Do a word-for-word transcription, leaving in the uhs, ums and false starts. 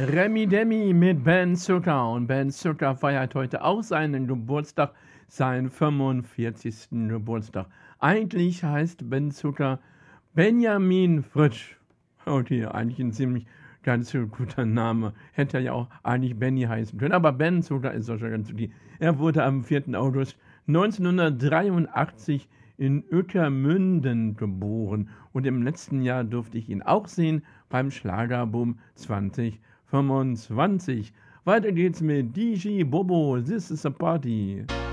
Remi Demi mit Ben Zucker. Und Ben Zucker feiert heute auch seinen Geburtstag, seinen fünfundvierzigsten Geburtstag. Eigentlich heißt Ben Zucker Benjamin Fritsch. Okay, eigentlich ein ziemlich ganz guter Name. Hätte ja auch eigentlich Benny heißen können, aber Ben Zucker ist doch schon ganz okay. Er wurde am vierten August neunzehnhundertdreiundachtzig in Ueckermünden geboren und im letzten Jahr durfte ich ihn auch sehen beim Schlagerboom zwanzig fünfundzwanzig. Weiter geht's mit D J Bobo, This is a Party.